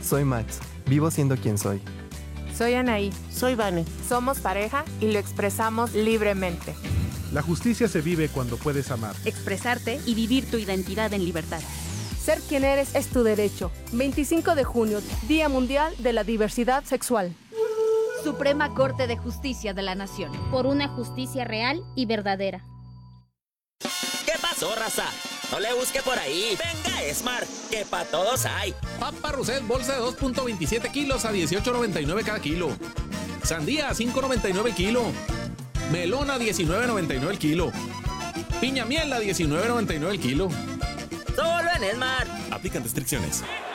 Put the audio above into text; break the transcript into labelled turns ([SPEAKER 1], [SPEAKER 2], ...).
[SPEAKER 1] Soy Max. Vivo siendo quien soy.
[SPEAKER 2] Soy Anaí.
[SPEAKER 3] Soy Vane.
[SPEAKER 2] Somos pareja y lo expresamos libremente.
[SPEAKER 4] La justicia se vive cuando puedes amar.
[SPEAKER 5] Expresarte y vivir tu identidad en libertad.
[SPEAKER 6] Ser quien eres es tu derecho. 25 de junio, Día Mundial de la Diversidad Sexual.
[SPEAKER 7] Suprema Corte de Justicia de la Nación.
[SPEAKER 8] Por una justicia real y verdadera.
[SPEAKER 9] ¿Qué pasó, raza? No le busque por ahí. Venga, Smart, que pa' todos hay.
[SPEAKER 10] Papa Roset, bolsa de 2.27 kilos a 18.99 cada kilo. Sandía a 5.99 el kilo. Melón a 19.99 el kilo. Piña miel a 19.99 el kilo.
[SPEAKER 9] Solo en Smart.
[SPEAKER 11] Aplican restricciones.